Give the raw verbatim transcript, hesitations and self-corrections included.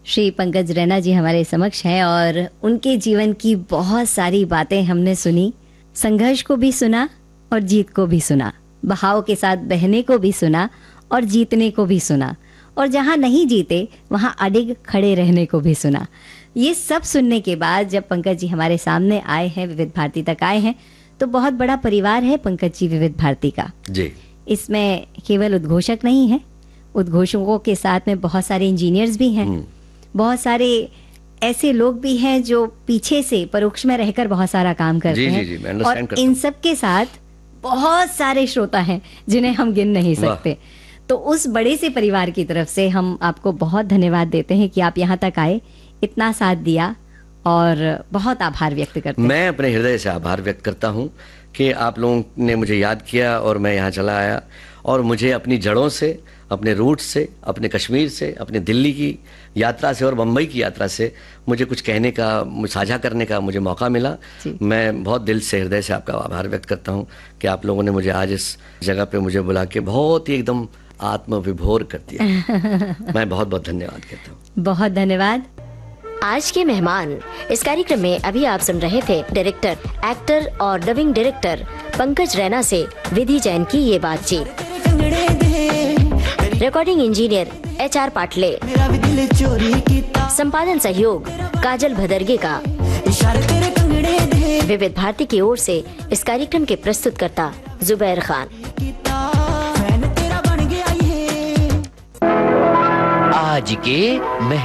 श्री पंकज रैना जी हमारे समक्ष हैं और उनके जीवन की बहुत सारी बातें हमने सुनी। संघर्ष को भी सुना और जीत को भी सुना, बहाव के साथ बहने को भी सुना और जीतने को भी सुना, और जहाँ नहीं जीते वहाँ अडिग खड़े रहने को भी सुना। ये सब सुनने के बाद जब पंकज जी हमारे सामने आए हैं, विविध भारती तक आए हैं, तो बहुत बड़ा परिवार है पंकज जी विविध भारती का जी। इसमें केवल उद्घोषक नहीं है, उद्घोषकों के साथ में बहुत सारे इंजीनियर्स भी हैं, बहुत सारे ऐसे लोग भी हैं जो पीछे से परोक्ष में रहकर बहुत सारा काम करते जी, हैं। जी, जी, और इन सब के साथ बहुत सारे श्रोता हैं जिन्हें हम गिन नहीं सकते। तो उस बड़े से परिवार की तरफ से हम आपको बहुत धन्यवाद देते हैं कि आप यहाँ तक आए, इतना साथ दिया, और बहुत आभार व्यक्त करते हैं। मैं अपने हृदय से आभार व्यक्त करता हूँ कि आप लोगों ने मुझे याद किया और मैं यहाँ चला आया, और मुझे अपनी जड़ों से, अपने रूट से, अपने कश्मीर से, अपने दिल्ली की यात्रा से और मुंबई की यात्रा से मुझे कुछ कहने का, साझा करने का मुझे मौका मिला। मैं बहुत दिल से, हृदय से आपका आभार व्यक्त करता हूँ कि आप लोगों ने मुझे आज इस जगह पे मुझे बुला के बहुत ही एकदम आत्मविभोर कर दिया। मैं बहुत बहुत धन्यवाद कहता हूँ। बहुत धन्यवाद। आज के मेहमान इस कार्यक्रम में अभी आप सुन रहे थे डायरेक्टर, एक्टर और डबिंग डायरेक्टर पंकज रैना से विधि जैन की ये बातचीत। Recording engineer H R Patle, संपादन सहयोग काजल भदरगे का। विविध भारती की ओर से इस कार्यक्रम के प्रस्तुतकर्ता जुबैर खान। आज के